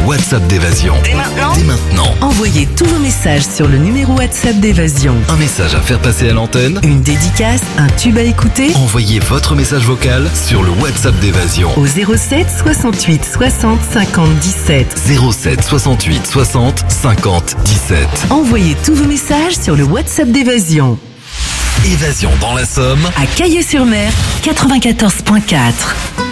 WhatsApp d'Évasion. Dès maintenant. Envoyez tous vos messages sur le numéro WhatsApp d'Évasion. Un message à faire passer à l'antenne. Une dédicace, un tube à écouter. Envoyez votre message vocal sur le WhatsApp d'Évasion. Au 07 68 60 50 17. 07 68 60 50 17. Envoyez tous vos messages sur le WhatsApp d'Évasion. Évasion dans la Somme. À Caillé-sur-Mer, 94.4.